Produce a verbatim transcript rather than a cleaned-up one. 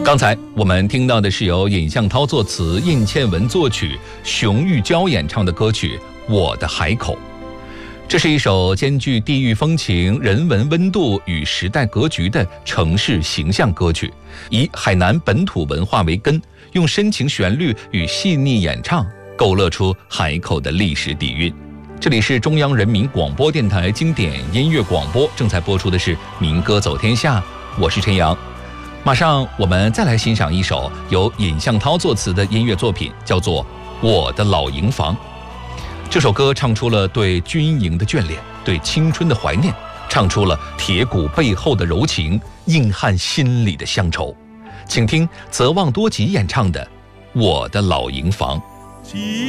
刚才我们听到的是由尹向涛作词、印倩文作曲、熊玉娇演唱的歌曲《我的海口》。这是一首兼具地域风情、人文温度与时代格局的城市形象歌曲，以海南本土文化为根，用深情旋律与细腻演唱勾勒出海口的历史底蕴。这里是中央人民广播电台经典音乐广播，正在播出的是民歌走天下，我是陈阳。马上我们再来欣赏一首由尹向涛作词的音乐作品，叫做《我的老营房》。这首歌唱出了对军营的眷恋，对青春的怀念，唱出了铁骨背后的柔情，硬汉心里的乡愁。请听泽旺多吉演唱的《我的老营房》。